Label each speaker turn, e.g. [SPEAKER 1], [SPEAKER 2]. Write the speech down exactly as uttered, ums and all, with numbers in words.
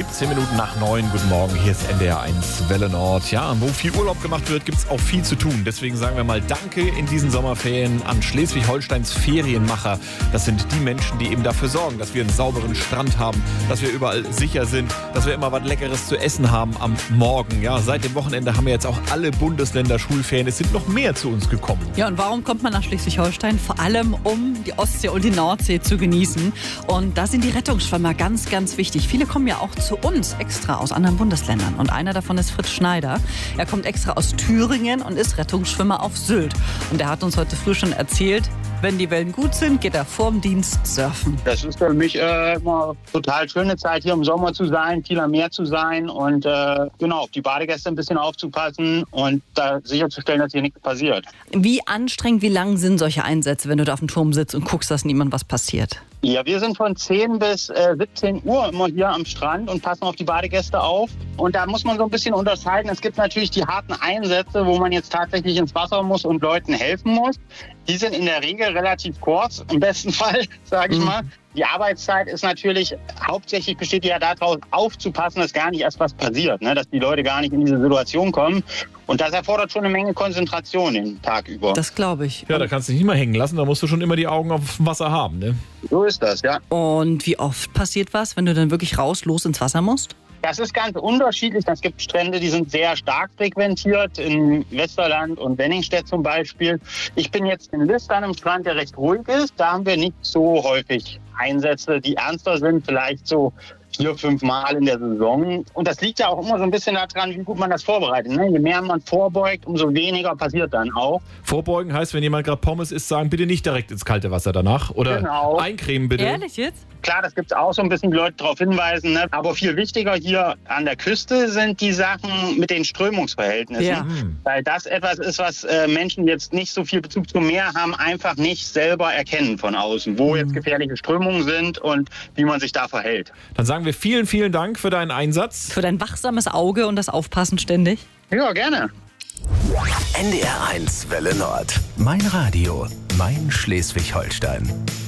[SPEAKER 1] siebzehn Minuten nach neun. Guten Morgen, hier ist N D R eins Welle Nord. Ja, wo viel Urlaub gemacht wird, gibt es auch viel zu tun. Deswegen sagen wir mal Danke in diesen Sommerferien an Schleswig-Holsteins Ferienmacher. Das sind die Menschen, die eben dafür sorgen, dass wir einen sauberen Strand haben, dass wir überall sicher sind, dass wir immer was Leckeres zu essen haben am Morgen. Ja, seit dem Wochenende haben wir jetzt auch alle Bundesländer Schulferien. Es sind noch mehr zu uns gekommen.
[SPEAKER 2] Ja, und warum kommt man nach Schleswig-Holstein? Vor allem, um die Ostsee und die Nordsee zu genießen. Und da sind die Rettungsschwimmer ganz, ganz wichtig. Viele kommen ja auch zu uns extra aus anderen Bundesländern. Und einer davon ist Fritz Schneider. Er kommt extra aus Thüringen und ist Rettungsschwimmer auf Sylt. Und er hat uns heute früh schon erzählt, wenn die Wellen gut sind, geht er vorm Dienst surfen.
[SPEAKER 3] Das ist für mich äh, immer total schöne Zeit, hier im Sommer zu sein, viel am Meer zu sein und äh, genau, auf die Badegäste ein bisschen aufzupassen und da sicherzustellen, dass hier nichts passiert.
[SPEAKER 2] Wie anstrengend, wie lang sind solche Einsätze, wenn du da auf dem Turm sitzt und guckst, dass niemand was passiert?
[SPEAKER 3] Ja, wir sind von zehn bis äh, siebzehn Uhr immer hier am Strand und passen auf die Badegäste auf. Und da muss man so ein bisschen unterscheiden. Es gibt natürlich die harten Einsätze, wo man jetzt tatsächlich ins Wasser muss und Leuten helfen muss. Die sind in der Regel relativ kurz, im besten Fall, sage ich mhm. mal. Die Arbeitszeit ist natürlich, hauptsächlich besteht ja daraus, aufzupassen, dass gar nicht erst was passiert, ne? Dass die Leute gar nicht in diese Situation kommen. Und das erfordert schon eine Menge Konzentration den Tag über.
[SPEAKER 2] Das glaube ich.
[SPEAKER 1] Ja, da kannst du dich nicht mal hängen lassen, da musst du schon immer die Augen auf dem Wasser haben, ne?
[SPEAKER 3] So ist das, ja.
[SPEAKER 2] Und wie oft passiert was, wenn du dann wirklich raus, los ins Wasser musst?
[SPEAKER 3] Das ist ganz unterschiedlich. Es gibt Strände, die sind sehr stark frequentiert, in Westerland und Wenningstedt zum Beispiel. Ich bin jetzt in List an einem Strand, der recht ruhig ist. Da haben wir nicht so häufig Einsätze, die ernster sind, vielleicht so vier, fünf Mal in der Saison. Und das liegt ja auch immer so ein bisschen daran, wie gut man das vorbereitet. Ne? Je mehr man vorbeugt, umso weniger passiert dann auch.
[SPEAKER 1] Vorbeugen heißt, wenn jemand gerade Pommes isst, sagen, bitte nicht direkt ins kalte Wasser danach. Oder
[SPEAKER 3] genau.
[SPEAKER 1] Eincremen bitte.
[SPEAKER 2] Ehrlich jetzt?
[SPEAKER 3] Klar, das gibt es auch so ein bisschen, die Leute darauf hinweisen. Ne? Aber viel wichtiger hier an der Küste sind die Sachen mit den Strömungsverhältnissen.
[SPEAKER 2] Ja.
[SPEAKER 3] Weil das etwas ist, was äh, Menschen, die jetzt nicht so viel Bezug zum Meer haben, einfach nicht selber erkennen von außen, wo jetzt gefährliche Strömungen sind und wie man sich da verhält.
[SPEAKER 1] Dann sagen wir vielen, vielen Dank für deinen Einsatz.
[SPEAKER 2] Für dein wachsames Auge und das Aufpassen ständig.
[SPEAKER 3] Ja, gerne.
[SPEAKER 4] N D R eins Welle Nord. Mein Radio, mein Schleswig-Holstein.